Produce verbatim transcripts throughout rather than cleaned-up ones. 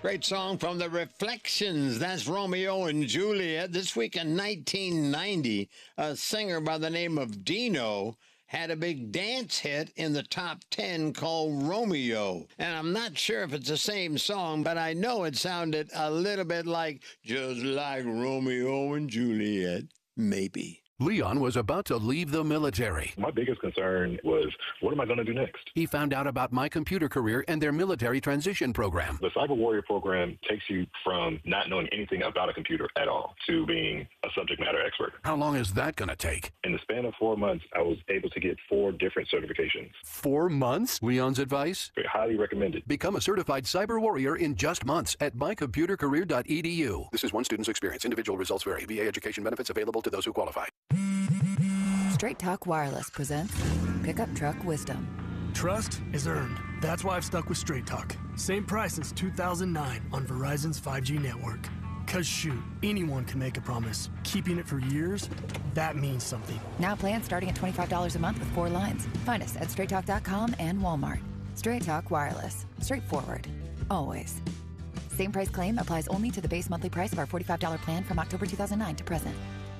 Great song from the Reflections. That's Romeo and Juliet. This week in nineteen ninety, a singer by the name of Dino had a big dance hit in the top ten called Romeo. And I'm not sure if it's the same song, but I know it sounded a little bit like just like Romeo and Juliet. Maybe. Leon was about to leave the military. My biggest concern was, what am I going to do next? He found out about My Computer Career and their military transition program. The Cyber Warrior program takes you from not knowing anything about a computer at all to being a subject matter expert. How long is that going to take? In the span of four months, I was able to get four different certifications. Four months? Leon's advice? Very highly recommended. Become a certified cyber warrior in just months at my computer career dot e d u. This is one student's experience. Individual results vary. V A education benefits available to those who qualify. Straight Talk Wireless presents Pickup Truck Wisdom. Trust is earned. That's why I've stuck with Straight Talk. Same price since two thousand nine on Verizon's five G network. Cause shoot, anyone can make a promise. Keeping it for years, that means something. Now plans starting at twenty-five dollars a month with four lines. Find us at straight talk dot com and Walmart. Straight Talk Wireless. Straightforward. Always. Same price claim applies only to the base monthly price of our forty-five dollars plan from October two thousand nine to present.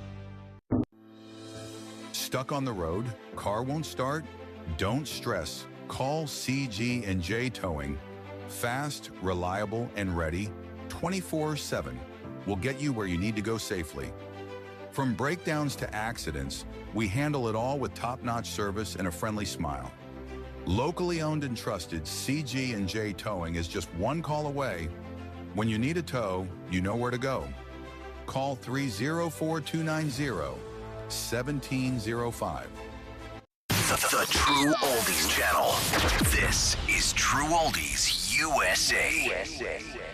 Stuck on the road? Car won't start? Don't stress. Call C G and J Towing. Fast, reliable, and ready twenty-four seven. We'll get you where you need to go safely. From breakdowns to accidents, we handle it all with top-notch service and a friendly smile. Locally owned and trusted, C G and J Towing is just one call away. When you need a tow, you know where to go. Call three oh four, two nine oh, one seven oh five. The, the True Oldies Channel. This is True Oldies U S A. U S A.